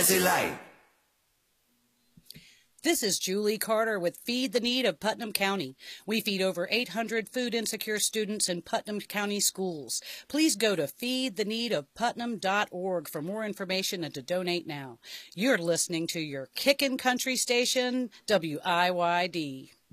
Fancy Light. This is Julie Carter with Feed the Need of Putnam County. We feed over 800 food-insecure students in Putnam County schools. Please go to feedtheneedofputnam.org for more information and to donate now. You're listening to your Kickin' Country station, WIYD.